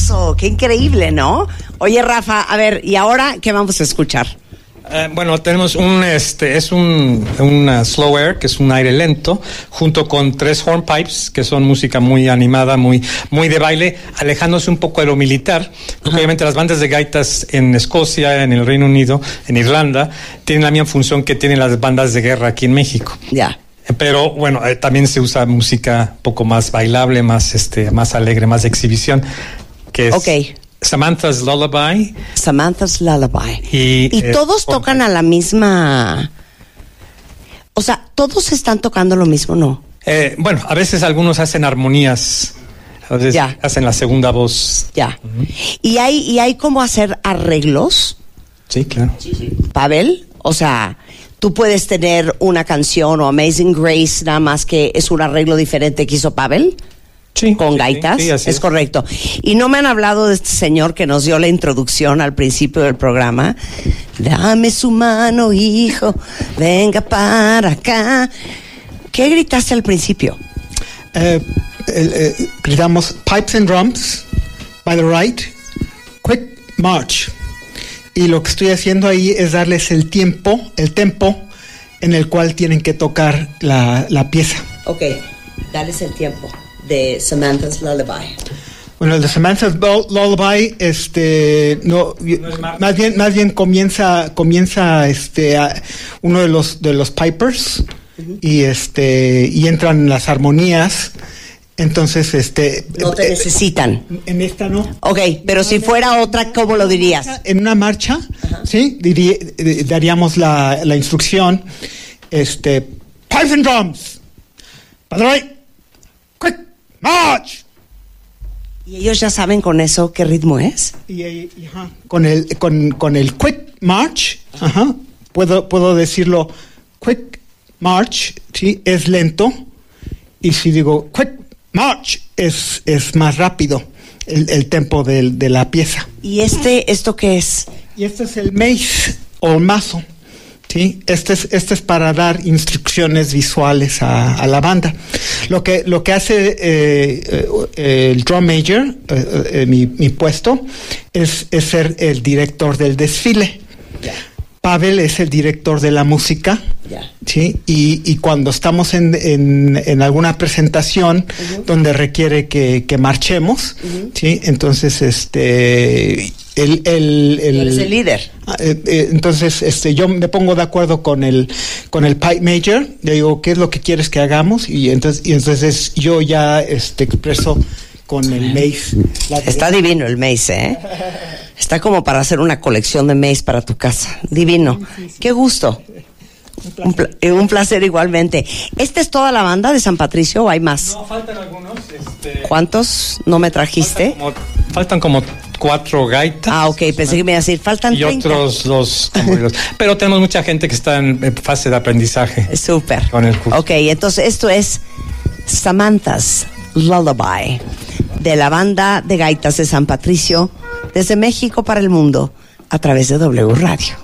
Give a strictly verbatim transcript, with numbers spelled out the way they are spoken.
hermoso, qué increíble, ¿no? Oye, Rafa, a ver, ¿y ahora qué vamos a escuchar? Eh, bueno, tenemos un, este, es un, una slow air, que es un aire lento, junto con tres hornpipes, que son música muy animada, muy, muy de baile, alejándose un poco de lo militar. Porque obviamente las bandas de gaitas en Escocia, en el Reino Unido, en Irlanda, tienen la misma función que tienen las bandas de guerra aquí en México. Ya. Pero bueno, eh, también se usa música un poco más bailable, más, este, más alegre, más de exhibición, que es... Ok. Samantha's Lullaby. Samantha's Lullaby. Y, y eh, todos con... tocan a la misma... O sea, ¿todos están tocando lo mismo, no? Eh, bueno, a veces algunos hacen armonías, a veces ya. hacen la segunda voz. Ya. Uh-huh. ¿Y hay, y hay cómo hacer arreglos? Sí, claro. Sí, sí. ¿Pavel? O sea, tú puedes tener una canción o Amazing Grace, nada más que es un arreglo diferente que hizo Pavel. Sí, con sí, gaitas, sí, es, es correcto. Y no me han hablado de este señor que nos dio la introducción al principio del programa. Dame su mano, hijo, venga para acá. ¿Qué gritaste al principio? Eh, eh, eh, gritamos Pipes and Drums, by the right, Quick March. Y lo que estoy haciendo ahí es darles el tiempo, el tempo en el cual tienen que tocar la, la pieza. Ok, dales el tiempo. De Samantha's Lullaby. Bueno, el de Samantha's Lullaby, este, no, no más, más bien, más bien comienza, comienza, este, a, uno de los de los pipers uh-huh. y este y entran las armonías. Entonces, este, no te eh, necesitan. En esta no. Ok, pero no, si no, fuera no, otra, ¿cómo lo dirías? En una marcha, uh-huh. sí, diría, daríamos la, la instrucción, este, pipes and drums, by the right, quick. March. ¿Y ellos ya saben con eso qué ritmo es? Y, y, y ajá, con el con, con el quick march, ajá, puedo puedo decirlo quick march, sí, es lento, y si digo quick march es es más rápido el, el tempo de, de la pieza. ¿Y este esto qué es? Y este es el mace o mazo. Sí, este es, este es para dar instrucciones visuales a, a la banda. Lo que, lo que hace eh, eh, el drum major, eh, eh, mi, mi puesto, es, es ser el director del desfile. Yeah. Pavel es el director de la música. Yeah. Sí, y, y cuando estamos en, en, en alguna presentación uh-huh. donde requiere que, que marchemos, uh-huh. sí, entonces este el el el, el, el líder. Eh, eh, entonces este yo me pongo de acuerdo con el con el pipe major, le digo qué es lo que quieres que hagamos y entonces y entonces yo ya este expreso con el mace. Está divino el mace, ¿eh? Está como para hacer una colección de mace para tu casa. Divino. Sí, sí. Qué gusto. Un placer. Un, pl- un placer igualmente. ¿Esta es toda la banda de San Patricio o hay más? No, faltan algunos. Este... ¿Cuántos no me trajiste? Faltan como, faltan como cuatro gaitas. Ah, ok, pensé que me iba a decir, faltan y treinta. otros dos tamborilos. Pero tenemos mucha gente que está en fase de aprendizaje. Súper. Con el curso. Ok, entonces esto es Samantha's Lullaby, de la banda de gaitas de San Patricio, desde México para el mundo, a través de W Radio.